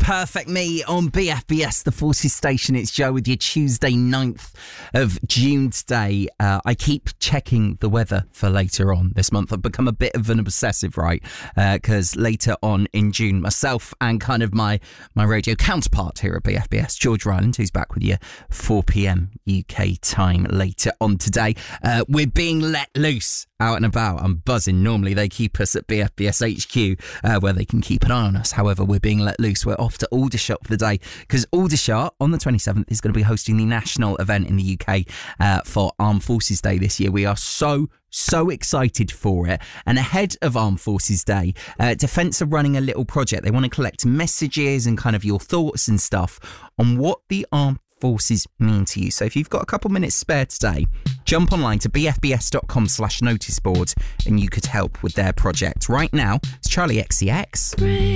Perfect Me on BFBS, the Forces Station. It's Joe with you, Tuesday 9th of June today. I keep checking the weather for later on this month. I've become a bit of an obsessive, right? Because later on in June, myself and kind of my radio counterpart here at BFBS, George Ryland, who's back with you 4 p.m. UK time later on today. We're being let loose out and about. I'm buzzing. Normally they keep us at BFBS HQ where they can keep an eye on us. However, we're being let loose. We're off to Aldershot for the day because Aldershot on the 27th is going to be hosting the national event in the UK for Armed Forces Day this year. We are so excited for it. And ahead of Armed Forces Day, Defence are running a little project. They want to collect messages and kind of your thoughts and stuff on what the Armed Forces mean to you. So if you've got a couple minutes spare today, jump online to bfbs.com/noticeboard and you could help with their project. Right now, it's Charlie XCX.